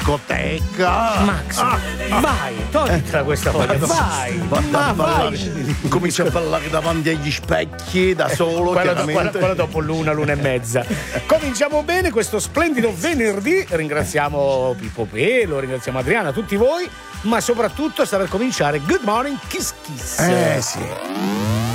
discoteca. Max, vai, toglitela questa volta, vai. Comincio a parlare davanti agli specchi da solo. Quella dopo l'una e mezza. Cominciamo bene questo splendido venerdì. Ringraziamo Pippo Pelo, ringraziamo Adriana, tutti voi, ma soprattutto sta per cominciare Good Morning Kiss Kiss. Sì.